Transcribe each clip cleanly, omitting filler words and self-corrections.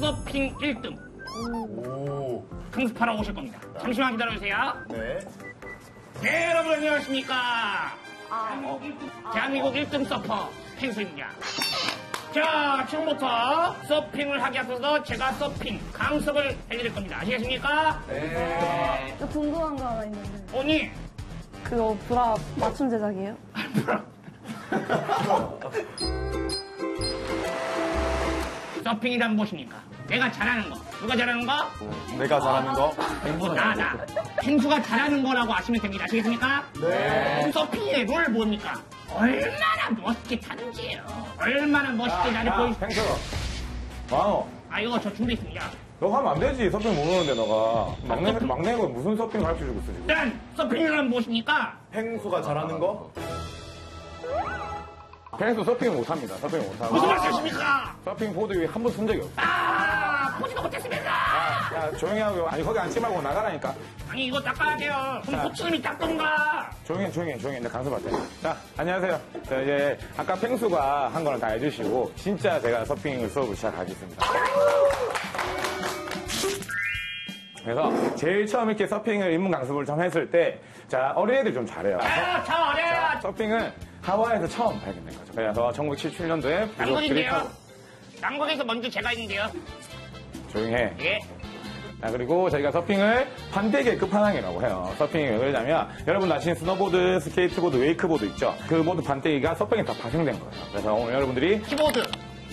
서핑 1등. 오. 강습하러 오실 겁니다. 잠시만 기다려주세요. 네. 네, 여러분 안녕하십니까. 대한민국 1등 서퍼 펭수입니다. 자, 지금부터 서핑을 하기 앞서서 제가 서핑 강습을 해드릴 겁니다. 아시겠습니까? 네. 저 궁금한 거 하나 있는데. 언니. 그거 브라 맞춤 제작이에요? 서핑이란 무엇입니까? 내가 잘하는 거. 누가 잘하는 거? 내가 잘하는 거? 나. 펭수가 잘하는 거라고 아시면 됩니다. 아시겠습니까? 네. 서핑의 룰 뭡니까? 얼마나 멋있게 타는지요. 얼마나 멋있게 나를 보이. 펭수가 왕호 아, 이거 저 준비했습니다. 너 하면 안 되지. 서핑 모르는데 너가 막내가 무슨 서핑 가르쳐주고 있어 지금. 일단 서핑이란 무엇입니까? 펭수가 잘하는 거? 펭수 서핑 못합니다. 서핑 못하고 무슨 말씀이십니까? 서핑 보드 위에 한 번 쓴 적이 없어. 보지도 못했습니다. 야 조용히 하고 아니 거기 앉지 말고 나가라니까. 아니, 이거 닦아야 돼요. 그럼 자. 코치님이 닦던가. 조용히 내 강습할 때. 자 안녕하세요. 자, 이제 아까 펭수가 한 거는 다 해주시고 진짜 제가 서핑 수업을 시작하겠습니다. 그래서 제일 처음 이렇게 서핑을 입문 강습을 좀 했을 때, 자, 어린애들 좀 잘해요. 저 어려요. 서핑은 하와이에서 처음 발견된 거죠. 그래서 1977년도에 남극인데요. 남극에서 먼저 제가 있는데요. 조용히 해. 예. 자, 그리고 저희가 서핑을 반대계 끝판왕이라고 해요. 서핑이 왜 그러냐면, 여러분 아시는 스노보드, 스케이트보드, 웨이크보드 있죠? 그 모두 반대기가 서핑에 다 파생된 거예요. 그래서 오늘 여러분들이 키보드.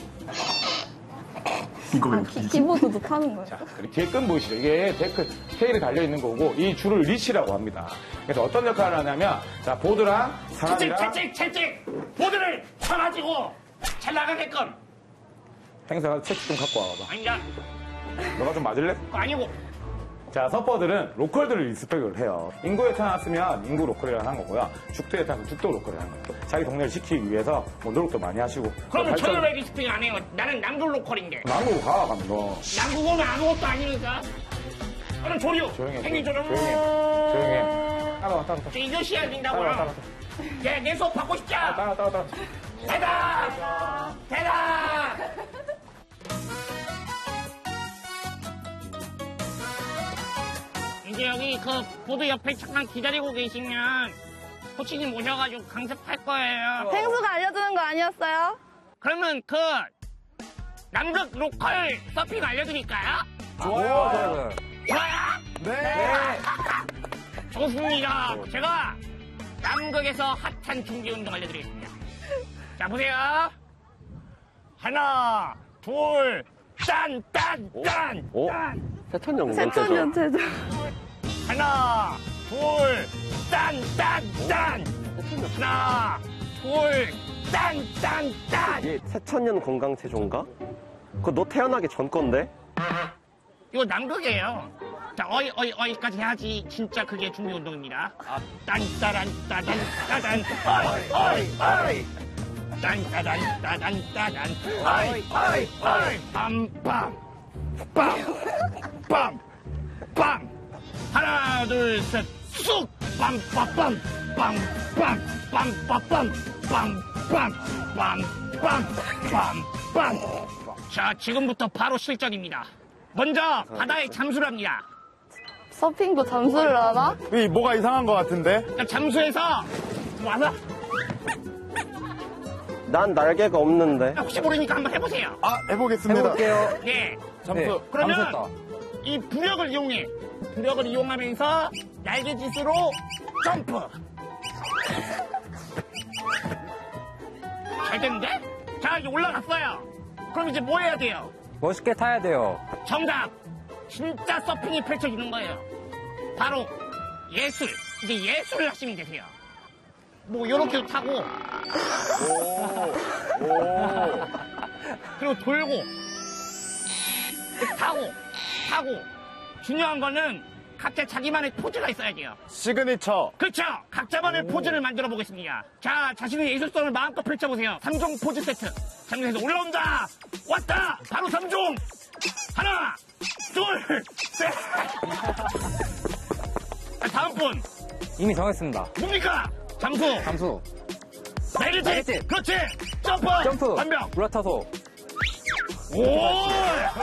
키보드도 타는 거예요? 자, 그리고 뒤에 끈 보이시죠? 이게 데크, 테일이 달려있는 거고, 이 줄을 리치라고 합니다. 그래서 어떤 역할을 하냐면, 자, 보드랑 사람이랑. 채찍! 보드를 쳐가지고 잘 나가게끔. 행사가 채찍 좀 갖고 와봐. 아니다. 너가 좀 맞을래? 그거 아니고. 자, 서퍼들은 로컬들을 리스펙을 해요. 인구에 태어났으면 인구 로컬이라고 하는 거고요. 죽도에 태어나서 죽도 로컬이라고 하는 거예요. 자기 동네를 지키기 위해서 뭐 노력도 많이 하시고. 그러면 저는 왜 리스펙 안 해요? 나는 남극 로컬인데. 남으로 가, 가면 너. 남극 오면 아무것도 아니니까. 그럼 조류. 조용히 해. 행위 조류. 조용히 해. 따라와. 저 이것이 해야 된다고요. 예, 내 수업 받고 싶죠? 따라와. 대답! 이제 여기 그 보드 옆에 잠깐 기다리고 계시면 코치님 오셔가지고 강습할 거예요. 펭수가 알려주는 거 아니었어요? 그러면 그 남극 로컬 서핑 알려드릴까요? 좋아요. 좋아요? 네. 좋습니다. 제가 남극에서 핫한 중기 운동 알려드리겠습니다. 자, 보세요. 하나, 둘, 딴. 세천년 체조. 하나, 둘, 딴. 하나, 둘, 딴. 이게 새천년 건강체조인가? 그거 너 태어나기 전 건데? 이거 남극이에요. 자, 어이까지 해야지 진짜 그게 중기 운동입니다. 딴따란, 어이. 딴따단, 어이. 빰. 하나, 둘, 셋, 쑥! 빰. 자, 지금부터 바로 실전입니다. 먼저 바다에 잠수를 합니다. 서핑도 잠수를 하나? 뭐가 이상한 것 같은데? 그러니까 잠수해서 와서 난 날개가 없는데. 혹시 모르니까 한번 해보세요. 해보겠습니다. 네. 잠수. 그러면 이 부력을 이용하면서 날개짓으로 점프. 잘 됐는데? 자, 이제 올라갔어요. 그럼 이제 뭐 해야 돼요? 멋있게 타야 돼요. 정답. 진짜 서핑이 펼쳐지는 거예요. 바로 예술. 이제 예술을 하시면 되세요. 뭐 요렇게도 타고 그리고 돌고 타고 중요한 거는 각자 자기만의 포즈가 있어야 돼요. 시그니처. 그렇죠. 각자만의 포즈를 만들어 보겠습니다. 자, 자신의 예술성을 마음껏 펼쳐보세요. 3종 포즈 세트. 잠시만요. 올라온다. 왔다. 바로 3종. 하나, 둘, 셋. 자, 다음 분. 이미 정했습니다. 뭡니까? 잠수. 날개짓. 그렇지. 점프. 점프. 반병. 올라타서. 오.